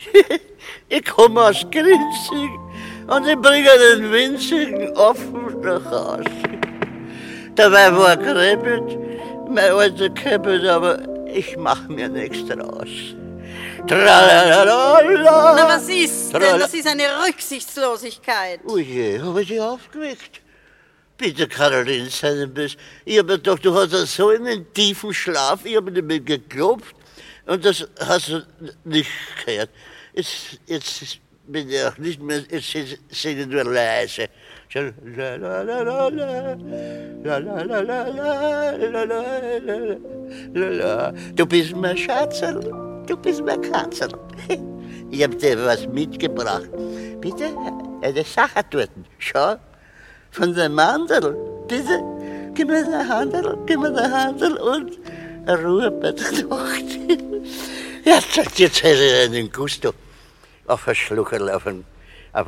Ich komme aus Grinzig und ich bringe den winzigen Apfel nach Hause. Dabei war Kreppet, mein alter Kreppet, aber ich mach mir nichts draus. Tralalala. Na, was ist denn? Das ist eine Rücksichtslosigkeit. Oh je, hab ich dich aufgeweckt? Bitte, Caroline, sei nicht böse. Ich hab mir gedacht, du hast so einen tiefen Schlaf, ich hab nicht mehr geklopft und das hast du nicht gehört. Jetzt bin ich auch nicht mehr, jetzt singe ich nur leise. La la la la la, la la la la la, la la. Du bist mein Schatzerl, du bist mein Katzerl. Ich hab dir was mitgebracht. Bitte, eine Sache dort. Schau, von dem Mandel. Bitte, gib mir den Handel und Ruhe bei der Nacht. Ja, jetzt hätte ich einen Gusto auf ein Schluckerl, auf einen